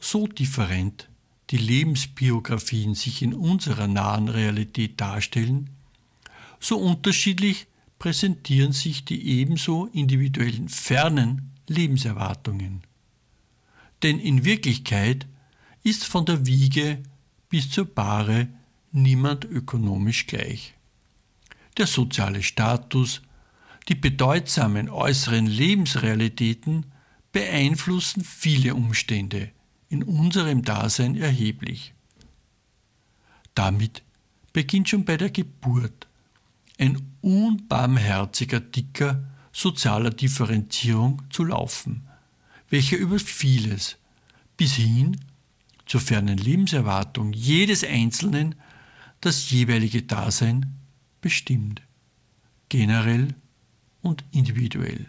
so different die Lebensbiografien sich in unserer nahen Realität darstellen, so unterschiedlich präsentieren sich die ebenso individuellen fernen Lebenserwartungen. Denn in Wirklichkeit ist von der Wiege bis zur Bahre niemand ökonomisch gleich. Der soziale Status, die bedeutsamen äußeren Lebensrealitäten beeinflussen viele Umstände in unserem Dasein erheblich. Damit beginnt schon bei der Geburt ein unbarmherziger Dicker sozialer Differenzierung zu laufen, welcher über vieles bis hin zur fernen Lebenserwartung jedes Einzelnen das jeweilige Dasein bestimmt, generell und individuell.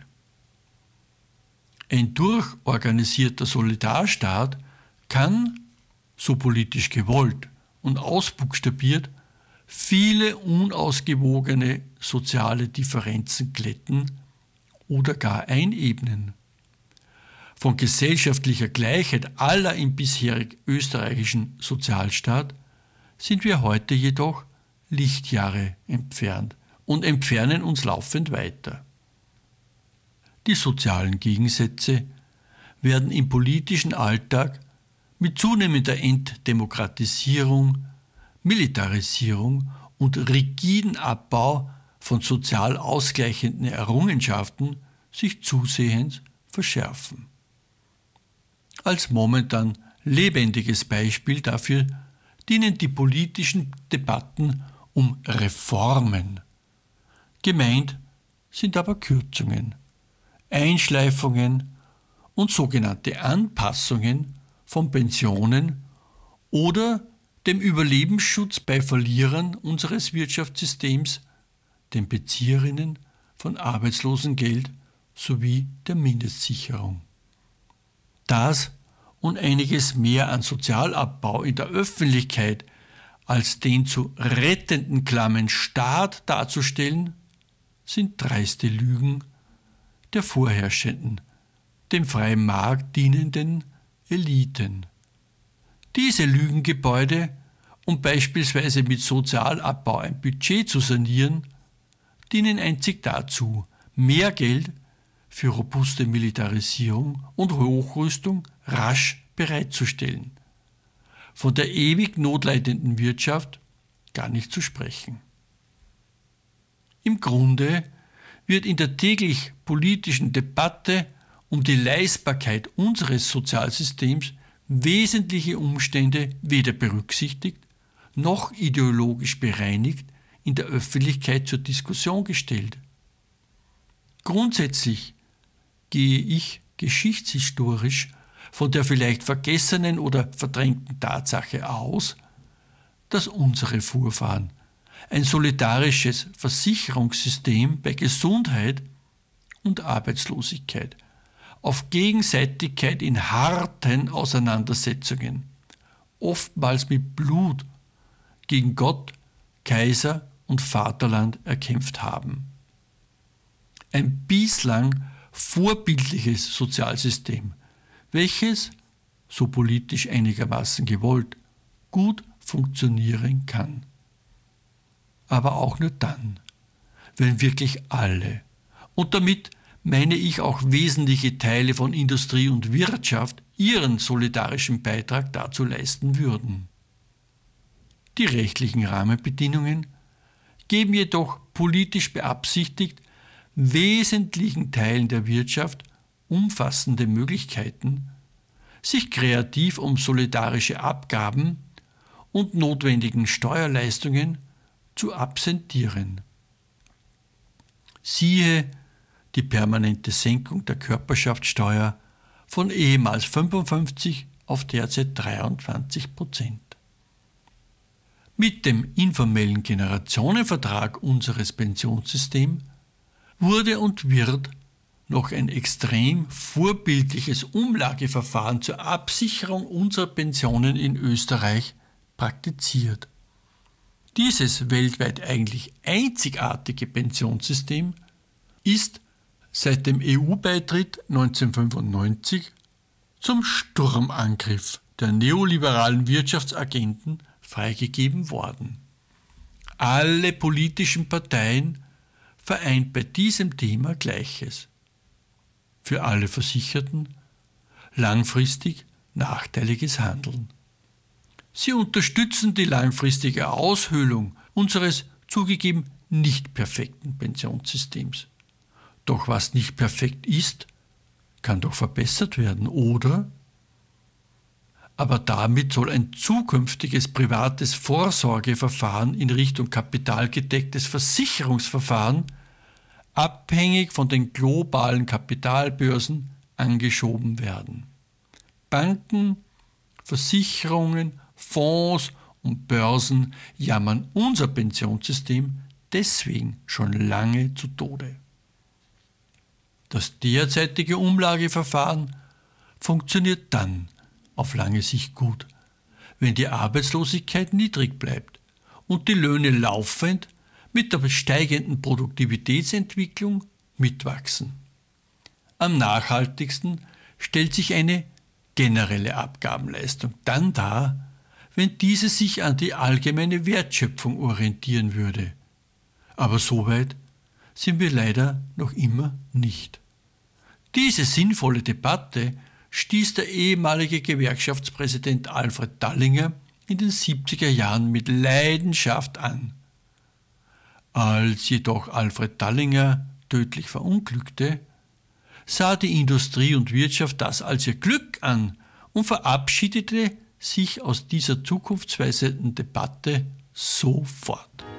Ein durchorganisierter Solidarstaat kann, so politisch gewollt und ausbuchstabiert, viele unausgewogene soziale Differenzen glätten oder gar einebnen. Von gesellschaftlicher Gleichheit aller im bisherig österreichischen Sozialstaat sind wir heute jedoch Lichtjahre entfernt und entfernen uns laufend weiter. Die sozialen Gegensätze werden im politischen Alltag mit zunehmender Entdemokratisierung, Militarisierung und rigiden Abbau von sozial ausgleichenden Errungenschaften sich zusehends verschärfen. Als momentan lebendiges Beispiel dafür dienen die politischen Debatten um Reformen. Gemeint sind aber Kürzungen, Einschleifungen und sogenannte Anpassungen von Pensionen oder dem Überlebensschutz bei Verlierern unseres Wirtschaftssystems, den Bezieherinnen von Arbeitslosengeld sowie der Mindestsicherung. Das und einiges mehr an Sozialabbau in der Öffentlichkeit als den zu rettenden klammen Staat darzustellen, sind dreiste Lügen der vorherrschenden, dem freien Markt dienenden Eliten. Diese Lügengebäude, um beispielsweise mit Sozialabbau ein Budget zu sanieren, dienen einzig dazu, mehr Geld für robuste Militarisierung und Hochrüstung rasch bereitzustellen. Von der ewig notleidenden Wirtschaft gar nicht zu sprechen. Im Grunde wird in der täglich politischen Debatte um die Leistbarkeit unseres Sozialsystems wesentliche Umstände weder berücksichtigt noch ideologisch bereinigt in der Öffentlichkeit zur Diskussion gestellt. Grundsätzlich gehe ich geschichtshistorisch von der vielleicht vergessenen oder verdrängten Tatsache aus, dass unsere Vorfahren ein solidarisches Versicherungssystem bei Gesundheit und Arbeitslosigkeit auf Gegenseitigkeit in harten Auseinandersetzungen, oftmals mit Blut, gegen Gott, Kaiser und Vaterland erkämpft haben. Ein bislang vorbildliches Sozialsystem, welches, so politisch einigermaßen gewollt, gut funktionieren kann. Aber auch nur dann, wenn wirklich alle, und damit meine ich auch wesentliche Teile von Industrie und Wirtschaft, ihren solidarischen Beitrag dazu leisten würden. Die rechtlichen Rahmenbedingungen geben jedoch politisch beabsichtigt wesentlichen Teilen der Wirtschaft umfassende Möglichkeiten, sich kreativ um solidarische Abgaben und notwendigen Steuerleistungen zu absentieren. Siehe die permanente Senkung der Körperschaftssteuer von ehemals 55 auf derzeit 23%. Mit dem informellen Generationenvertrag unseres Pensionssystems wurde und wird noch ein extrem vorbildliches Umlageverfahren zur Absicherung unserer Pensionen in Österreich praktiziert. Dieses weltweit eigentlich einzigartige Pensionssystem ist seit dem EU-Beitritt 1995 zum Sturmangriff der neoliberalen Wirtschaftsagenten freigegeben worden. Alle politischen Parteien vereint bei diesem Thema Gleiches. Für alle Versicherten langfristig nachteiliges Handeln. Sie unterstützen die langfristige Aushöhlung unseres zugegeben nicht perfekten Pensionssystems. Doch was nicht perfekt ist, kann doch verbessert werden, oder? Aber damit soll ein zukünftiges privates Vorsorgeverfahren in Richtung kapitalgedecktes Versicherungsverfahren abhängig von den globalen Kapitalbörsen angeschoben werden. Banken, Versicherungen, Fonds und Börsen jammern unser Pensionssystem deswegen schon lange zu Tode. Das derzeitige Umlageverfahren funktioniert dann auf lange Sicht gut, wenn die Arbeitslosigkeit niedrig bleibt und die Löhne laufend mit der steigenden Produktivitätsentwicklung mitwachsen. Am nachhaltigsten stellt sich eine generelle Abgabenleistung dann dar, wenn diese sich an die allgemeine Wertschöpfung orientieren würde. Aber so weit sind wir leider noch immer nicht. Diese sinnvolle Debatte stieß der ehemalige Gewerkschaftspräsident Alfred Dallinger in den 70er Jahren mit Leidenschaft an. Als jedoch Alfred Dallinger tödlich verunglückte, sah die Industrie und Wirtschaft das als ihr Glück an und verabschiedete sich aus dieser zukunftsweisenden Debatte sofort.